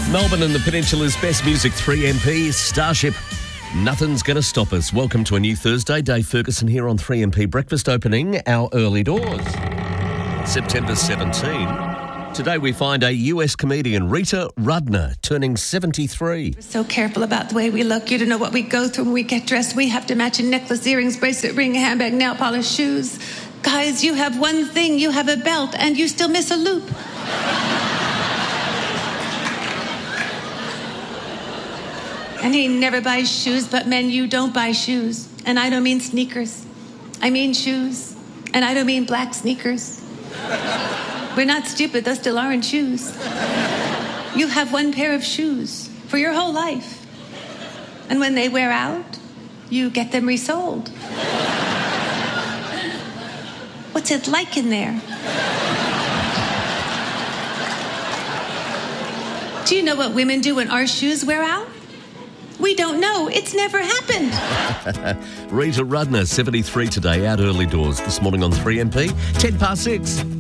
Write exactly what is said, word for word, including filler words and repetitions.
Melbourne and the Peninsula's best music, three M P, Starship. Nothing's going to stop us. Welcome to a new Thursday. Dave Ferguson here on three M P Breakfast, opening our early doors. September seventeenth. Today we find a U S comedian, Rita Rudner, turning seventy-three. We're so careful about the way we look. You don't know what we go through when we get dressed. We have to match a necklace, earrings, bracelet, ring, handbag, nail polish, shoes. Guys, you have one thing. You have a belt, and you still miss a loop. And he never buys shoes, but men, you don't buy shoes. And I don't mean sneakers. I mean shoes. And I don't mean black sneakers. We're not stupid, those still aren't shoes. You have one pair of shoes for your whole life. And when they wear out, you get them resold. What's it like in there? Do you know what women do when our shoes wear out? We don't know. It's never happened. Rita Rudner, seventy-three today, out early doors this morning on three M P, ten past six.